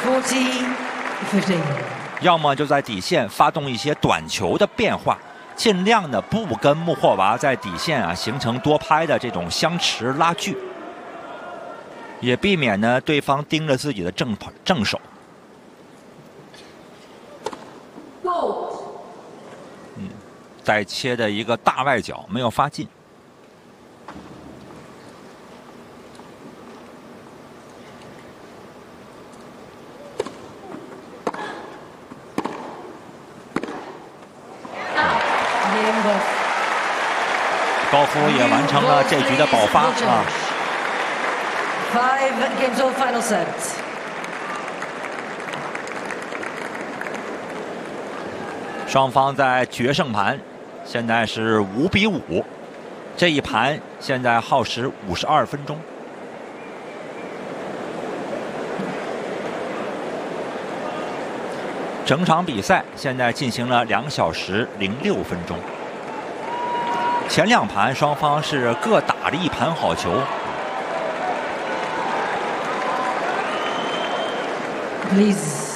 40-15。 要么就在底线发动一些短球的变化，尽量的不跟穆霍娃在底线形成多拍的这种相持拉锯，也避免呢对方盯着自己的正手。再切的一个大外角没有发进。高夫也完成了这局的保发啊。 5 games all final sets。 双方在决胜盘，现在是5-5，这一盘现在耗时52分钟。整场比赛现在进行了2小时06分钟。前2盘双方是各打了1盘好球。 Please。